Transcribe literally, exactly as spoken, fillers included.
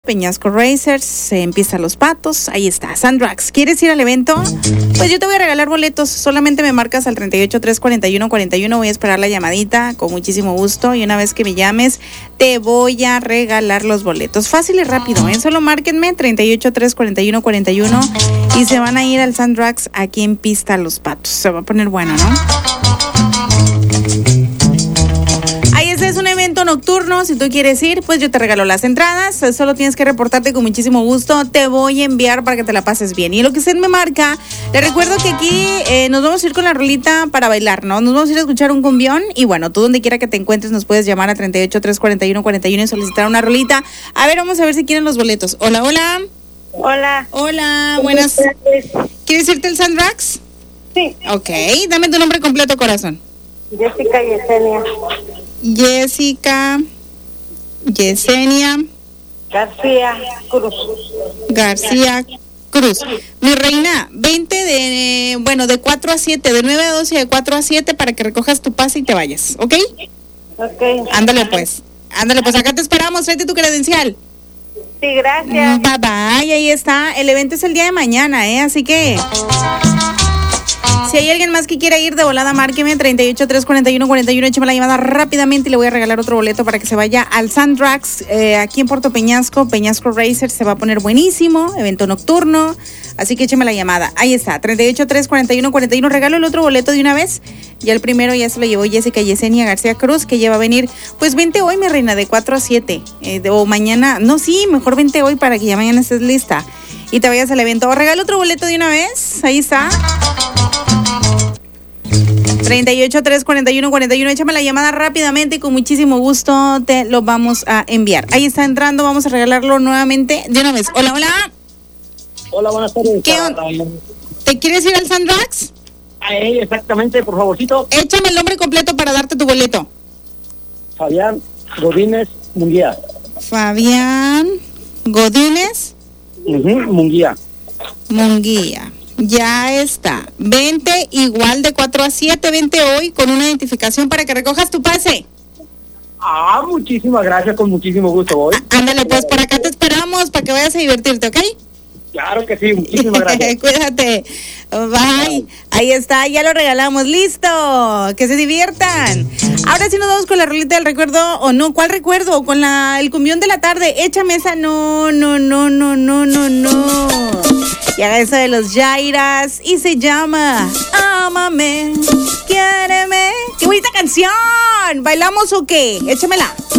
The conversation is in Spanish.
Peñasco Racers, en Pista Los Patos, ahí está, Sandrax. ¿Quieres ir al evento? Pues yo te voy a regalar boletos, solamente me marcas al treinta y ocho, tres cuarenta y uno, cuarenta y uno, voy a esperar la llamadita con muchísimo gusto y una vez que me llames te voy a regalar los boletos. Fácil y rápido, ¿eh? Solo márquenme treinta y ocho, tres cuarenta y uno, cuarenta y uno y se van a ir al Sandrax aquí en Pista Los Patos. Se va a poner bueno, ¿no? Es un evento nocturno, si tú quieres ir, pues yo te regalo las entradas, solo tienes que reportarte con muchísimo gusto, te voy a enviar para que te la pases bien. Y lo que usted me marca, le recuerdo que aquí eh, nos vamos a ir con la rolita para bailar, ¿no? Nos vamos a ir a escuchar un cumbión y bueno, tú donde quiera que te encuentres nos puedes llamar a treinta y ocho, tres cuarenta y uno, cuarenta y uno y solicitar una rolita. A ver, vamos a ver si quieren los boletos. Hola, hola. Hola. Hola, buenas. ¿Quieres irte al Sandrax? Sí. Ok, dame tu nombre completo, corazón. Jessica Yesenia. Jessica Yesenia García Cruz. García Cruz. Mi reina, veinte de, bueno, de cuatro a siete, de nueve a doce y de cuatro a siete para que recojas tu pase y te vayas, ¿ok? Ok. Ándale pues, ándale pues, acá te esperamos, tráete tu credencial. Sí, gracias. Bye bye, ahí está, el evento es el día de mañana, ¿eh? Así que... si hay alguien más que quiera ir de volada, márqueme treinta y ocho, tres cuarenta y uno, cuarenta y uno, échame la llamada rápidamente y le voy a regalar otro boleto para que se vaya al Sandrax eh, aquí en Puerto Peñasco, Peñasco Racers, se va a poner buenísimo, evento nocturno, así que échame la llamada, ahí está, treinta y ocho, tres cuarenta y uno, cuarenta y uno, regalo el otro boleto de una vez, ya el primero ya se lo llevó Jessica Yesenia García Cruz, que ya va a venir, pues vente hoy mi reina, de cuatro a siete, eh, de, o mañana, no sí, mejor vente hoy para que ya mañana estés lista y te vayas al evento, o regalo otro boleto de una vez, ahí está. treinta y ocho, tres cuarenta y uno, cuarenta y uno, échame la llamada rápidamente y con muchísimo gusto te lo vamos a enviar. Ahí está entrando, vamos a regalarlo nuevamente de una vez. Hola, hola. Hola, buenas tardes. ¿Qué onda? ¿Te quieres ir al Sandrax? Eh, exactamente, por favorcito. Échame el nombre completo para darte tu boleto. Fabián Godínez Munguía. Fabián Godínez Uh-huh, Munguía. Munguía. Ya está. Vente igual de cuatro a siete, vente hoy con una identificación para que recojas tu pase. Ah, muchísimas gracias, con muchísimo gusto voy. Ándale, pues por acá te esperamos para que vayas a divertirte, ¿ok? Claro que sí, muchísimas gracias. Cuídate. Bye. Ahí está, ya lo regalamos. Listo. Que se diviertan. Ahora sí nos vamos con la rolita del recuerdo. O no, ¿cuál recuerdo? Con la el cumbión de la tarde. Échame esa. No, no, no, no, no, no, no. Y haga eso de los Jairas. Y se llama Ámame, quiéreme. ¡Qué bonita canción! ¿Bailamos o qué? Échamela.